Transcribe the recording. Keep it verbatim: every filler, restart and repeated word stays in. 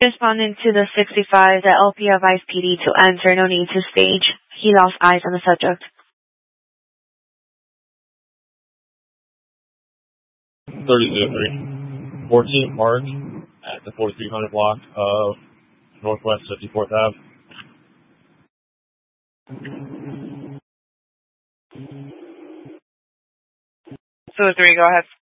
Responding to the sixty-five, the L P advised P D to answer, no need to stage. He lost eyes on the subject. thirty to three. fourteen Park at the forty-three hundred block of Northwest fifty-fourth Avenue. two three, go ahead.